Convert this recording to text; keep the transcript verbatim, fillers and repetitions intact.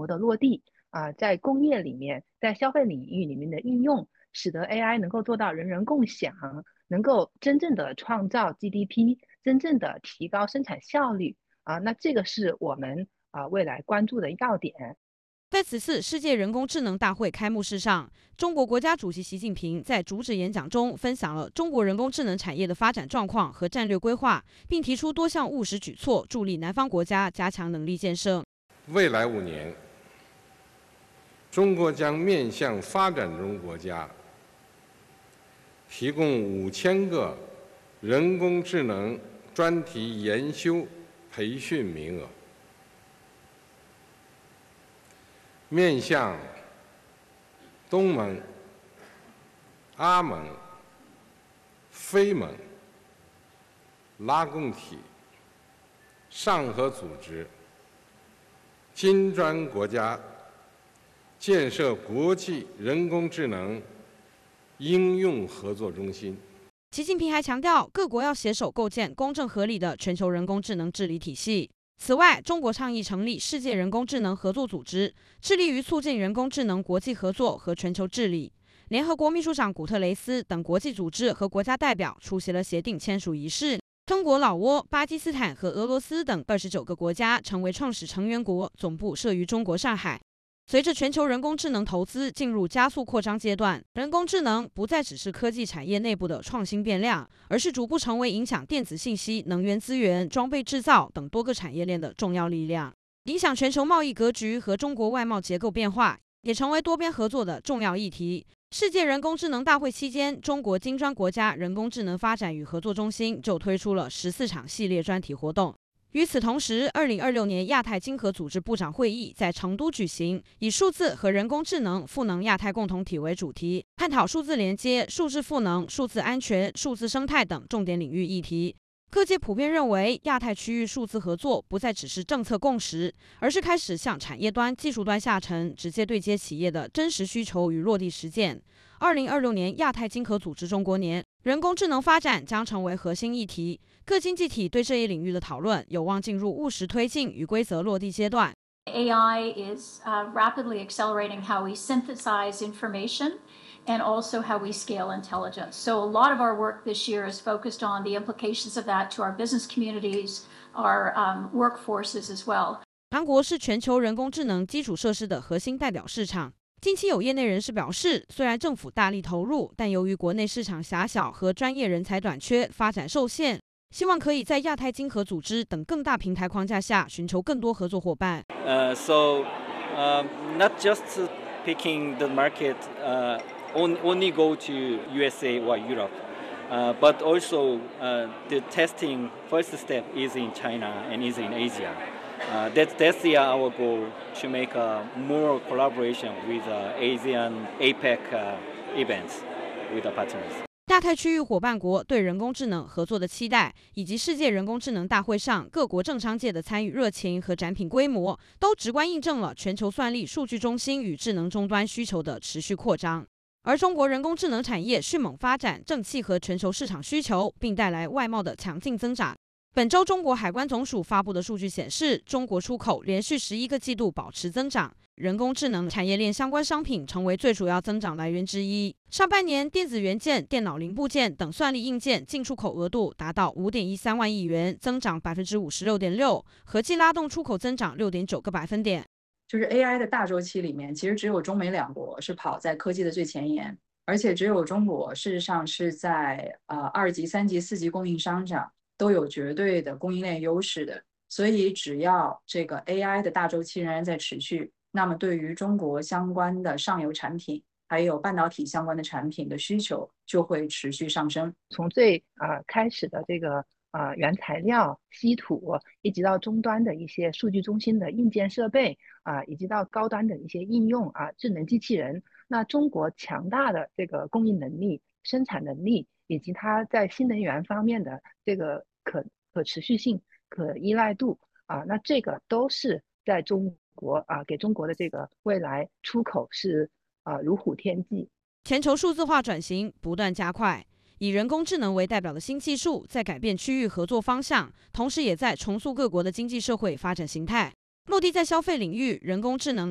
模的落地啊，在工业里面，在消费领域里面的应用，使得 A I 能够做到人人共享，能够真正的创造 G D P， 真正的提高生产效率啊，那这个是我们啊未来关注的要点。 在此次世界人工智能大会开幕式上，中国国家主席习近平在主旨演讲中分享了中国人工智能产业的发展状况和战略规划，并提出多项务实举措，助力南方国家加强能力建设。 未来五年，中国将面向发展中国家提供五千个人工智能专题研修培训名额。面向东盟、阿盟、非盟、拉共体、上合组织、金砖国家，建设国际人工智能应用合作中心。 习近平还强调，各国要携手构建公正合理的全球人工智能治理体系。此外，中国倡议成立世界人工智能合作组织，致力于促进人工智能国际合作和全球治理。联合国秘书长古特雷斯等国际组织和国家代表出席了协定签署仪式。中国、老挝、巴基斯坦和俄罗斯等二十九个国家成为创始成员国，总部设于中国上海。随着全球人工智能投资进入加速扩张阶段，人工智能不再只是科技产业内部的创新变量，而是逐步成为影响电子信息、能源资源、装备制造等多个产业链的重要力量。影响全球贸易格局和中国外贸结构变化，也成为多边合作的重要议题。世界人工智能大会期间，中国金砖国家人工智能发展与合作中心就推出了十四场系列专题活动。与此同时，二零二六年亚太经合组织部长会议在成都举行，以数字和人工智能赋能亚太共同体为主题，探讨数字连接、数字赋能、数字安全、数字生态等重点领域议题。各界普遍认为，亚太区域数字合作不再只是政策共识，而是开始向产业端、技术端下沉，直接对接企业的真实需求与落地实践。二零二六年亚太经合组织中国年，人工智能发展将成为核心议题。各经济体对这一领域的讨论有望进入务实推进与规则落地阶段。 A I is uh, rapidly accelerating how we synthesize information and also how we scale intelligence. So a lot of our work this year is focused on the implications of that to our business communities, our um, workforces as well. 韩国是全球人工智能基础设施的核心代表市场。近期有业内人士表示，虽然政府大力投入，但由于国内市场狭小和专业人才短缺，发展受限。希望可以在亚太经合组织等更大平台框架下寻求更多合作伙伴。 Uh, so, uh, not just picking the market, uh, on, only go to U S A or Europe, uh, but also uh, the testing first step is in China and is in Asia. Uh, that, that's the, our goal to make uh, more collaboration with uh, Asian A PEC uh, events with the partners. 亚太区域伙伴国对人工智能合作的期待，以及世界人工智能大会上各国政商界的参与热情和展品规模，都直观印证了全球算力数据中心与智能终端需求的持续扩张。而中国人工智能产业迅猛发展，正契合全球市场需求，并带来外贸的强劲增长。本周中国海关总署发布的数据显示，中国出口连续十一个季度保持增长。人工智能产业链相关商品成为最主要增长来源之一。上半年，电子元件、电脑零部件等算力硬件进出口额度达到五点一三万亿元，增长百分之五十六点六，合计拉动出口增长六点九个百分点。 就是 A I 的大周期里面，其实只有中美两国是跑在科技的最前沿，而且只有中国事实上是在呃二级、三级、四级供应商上都有绝对的供应链优势的。所以，只要这个 A I 的大周期仍然在持续，那么对于中国相关的上游产品还有半导体相关的产品的需求就会持续上升。 从最啊、呃、开始的这个啊、呃、原材料稀土，一直到终端的一些数据中心的硬件设备啊、呃，以及到高端的一些应用啊、呃、智能机器人，那中国强大的这个供应能力、生产能力，以及它在新能源方面的这个可可持续性、可依赖度啊、呃，那这个都是在中国啊，给中国的这个未来出口是啊如虎添翼。 全球数字化转型不断加快，以人工智能为代表的新技术在改变区域合作方向，同时也在重塑各国的经济社会发展形态。落地在消费领域，人工智能